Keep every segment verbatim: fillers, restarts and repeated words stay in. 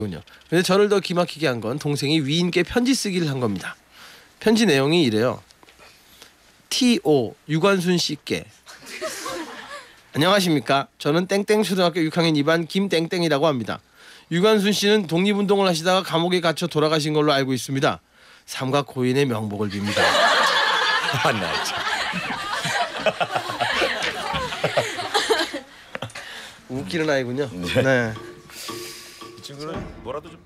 근데 저를 더 기막히게 한 건 동생이 위인께 편지 쓰기를 한 겁니다. 편지 내용이 이래요. 티오 유관순 씨께 안녕하십니까. 저는 땡땡 초등학교 육 학년 이 반 김땡땡이라고 합니다. 유관순 씨는 독립운동을 하시다가 감옥에 갇혀 돌아가신 걸로 알고 있습니다. 삼가 고인의 명복을 빕니다. 만나 참. 웃기는 아이군요. 네. 네. 이 친구는 뭐라도 좀.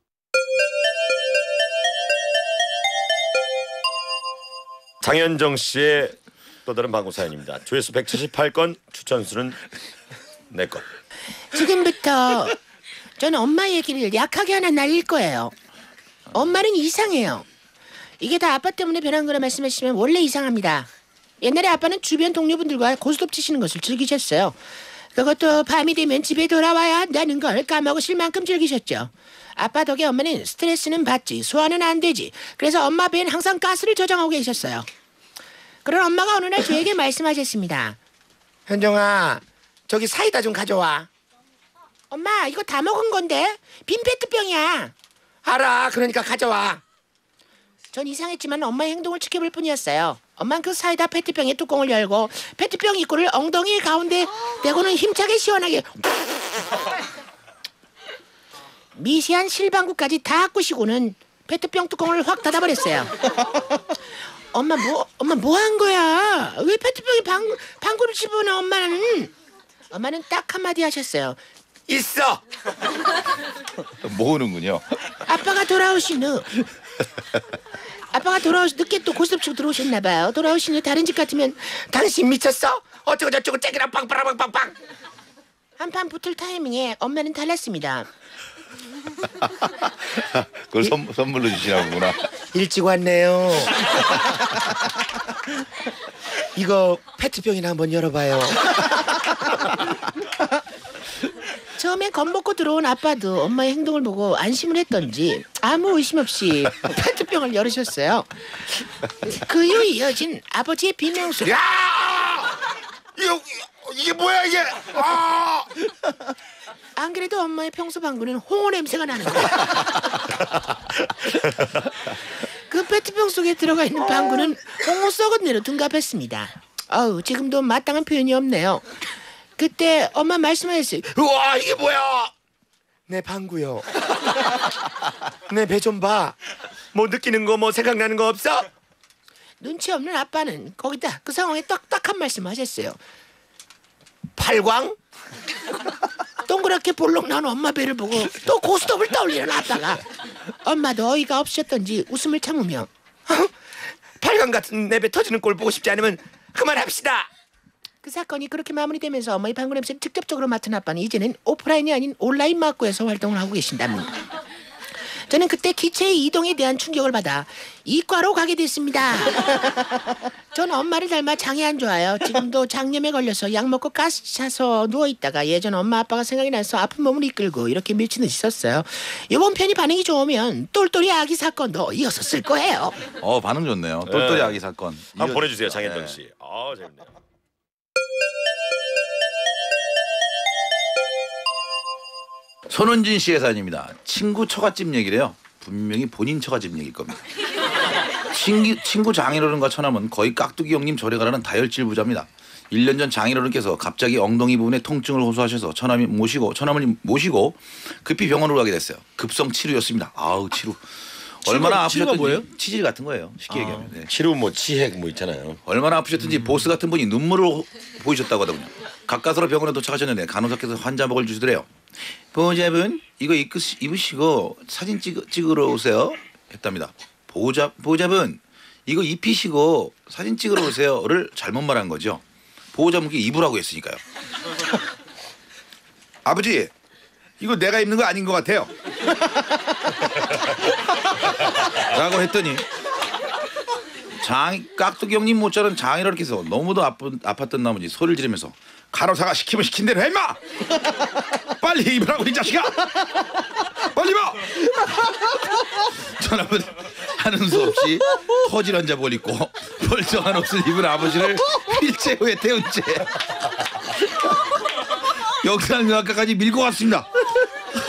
장현정 씨의 또 다른 방구 사연입니다. 조회수 백칠십팔 건, 추천수는 네 건. 지금부터 저는 엄마 얘기를 약하게 하나 날릴 거예요. 엄마는 이상해요. 이게 다 아빠 때문에 변한 거라 말씀하시면 원래 이상합니다. 옛날에 아빠는 주변 동료분들과 고스톱 치시는 것을 즐기셨어요. 그것도 밤이 되면 집에 돌아와야 한다는 걸 까먹으실 만큼 즐기셨죠. 아빠 덕에 엄마는 스트레스는 받지 소화는 안 되지. 그래서 엄마 배엔 항상 가스를 저장하고 계셨어요. 그런 엄마가 어느 날 저에게 말씀하셨습니다. 현정아, 저기 사이다 좀 가져와. 엄마, 이거 다 먹은 건데 빈 페트병이야. 알아, 그러니까 가져와. 전 이상했지만 엄마의 행동을 지켜볼 뿐이었어요. 엄마는 그 사이다 페트병의 뚜껑을 열고 페트병 입구를 엉덩이 가운데 대고는 힘차게 시원하게 미세한 실방구까지 다 꾸시고는 페트병 뚜껑을 확 닫아버렸어요. 엄마 뭐 엄마 뭐 한 거야? 왜 페트병에 방 방구를 집어넣어? 엄마는 엄마는 딱 한마디 하셨어요. 있어. 모으는군요. 아빠가 돌아오신 후 아빠가 돌아오시 늦게 또 고스톱 치고 들어오셨나 봐요. 돌아오신 후 다른 집 같으면 당신 미쳤어? 어쩌고 저쩌고 째기랑 빵빵빵빵빵. 한판 붙을 타이밍에 엄마는 달랐습니다. 그걸 선, 선물로 주시라구나. 일찍 왔네요. 이거 페트병이나 한번 열어봐요. 처음에 겁먹고 들어온 아빠도 엄마의 행동을 보고 안심을 했던지 아무 의심 없이 페트병을 열으셨어요. 그 이후 이어진 아버지의 비명소리. 야! 이거, 이게 뭐야 이게? 아! 안 그래도 엄마의 평소 방구는 홍어 냄새가 나는 거야. 그 페트병 속에 들어가 있는 방구는 홍어 썩은 내로 둔갑했습니다. 아우, 지금도 마땅한 표현이 없네요. 그때 엄마 말씀하셨어요. 우와, 이게 뭐야? 내 방구요. 내 배 좀 봐. 뭐 느끼는 거 뭐 생각나는 거 없어? 눈치 없는 아빠는 거기다 그 상황에 딱딱한 말씀 하셨어요. 팔광? 동그랗게 볼록 나온 엄마 배를 보고 또 고스톱을 떠올리는 아빠가 엄마도 어이가 없으셨던지 웃음을 참으며 팔광 같은 내 배 터지는 꼴 보고 싶지 않으면 그만합시다. 그 사건이 그렇게 마무리되면서 엄마의 방구 냄새를 직접적으로 맡은 아빠는 이제는 오프라인이 아닌 온라인 막구에서 활동을 하고 계신답니다. 저는 그때 기체의 이동에 대한 충격을 받아 이과로 가게 됐습니다. 저는 엄마를 닮아 장이 안 좋아요. 지금도 장염에 걸려서 약 먹고 가스 차서 누워있다가 예전 엄마 아빠가 생각이 나서 아픈 몸을 이끌고 이렇게 밀치듯이 썼어요. 이번 편이 반응이 좋으면 똘똘이 아기 사건도 이어서 쓸 거예요. 어, 반응 좋네요. 똘똘이 아기 사건. 한번 보내주세요, 장현정 씨. 아, 재밌네요. 손은진 씨의 사연입니다. 친구 처갓집 얘기래요. 분명히 본인 처갓집 얘기일 겁니다. 친구, 친구 장인어른과 처남은 거의 깍두기 형님 절에 가라는 다혈질 부자입니다. 일 년 전 장인어른께서 갑자기 엉덩이 부분에 통증을 호소하셔서 처남이 모시고 처남을 모시고 급히 병원으로 가게 됐어요. 급성 치루였습니다. 아우, 치루. 얼마나 아프셨던지. 뭐예요? 치질 같은 거예요. 쉽게 아, 얘기하면. 네. 치료 뭐 치핵 뭐 있잖아요. 얼마나 아프셨던지 음. 보스 같은 분이 눈물을 보이셨다고 하더군요. 가까스로 병원에 도착하셨는데 간호사께서 환자복을 주시더래요. 보호자분, 이거 입으시고 사진 찍, 찍으러 오세요 했답니다. 보호자, 보호자분, 이거 입히시고 사진 찍으러 오세요를 잘못 말한 거죠. 보호자분께 입으라고 했으니까요. 아버지, 이거 내가 입는 거 아닌 것 같아요. 라고 했더니 장 깍두기 형님 모처럼 장인어른께서 너무도 아픈, 아팠던 나머지 소리를 지르면서 간호사가 시키면 시킨 대로 해 임마! 빨리 입으라고 이 자식아! 빨리 입어! 전화는 하는 수 없이 터질 잡을 입고 멀쩡한 옷을 입은 아버지를 휠체어에 태운 채 영상의학과까지 밀고 갔습니다.